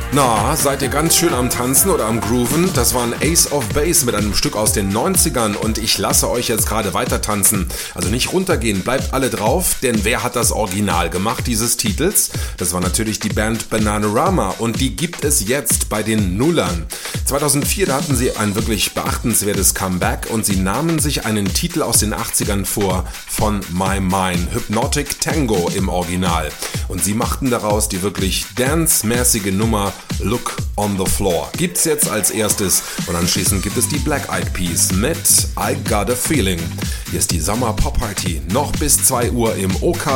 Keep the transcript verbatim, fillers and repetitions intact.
Na, seid ihr ganz schön am Tanzen oder am Grooven? Das war ein Ace of Base mit einem Stück aus den neunzigern und ich lasse euch jetzt gerade weiter tanzen. Also nicht runtergehen, bleibt alle drauf, denn wer hat das Original gemacht dieses Titels? Das war natürlich die Band Bananarama und die gibt es jetzt bei den Nullern. zweitausendvier, da hatten sie ein wirklich beachtenswertes Comeback und sie nahmen sich einen Titel aus den achtzigern vor von My Mind, Hypnotic Tango im Original. Und sie machten daraus die wirklich dance-mäßige Nummer Look on the Floor. Gibt's jetzt als erstes und anschließend gibt es die Black Eyed Peas mit I Got a Feeling. Hier ist die Sommer Pop Party, noch bis zwei Uhr im OK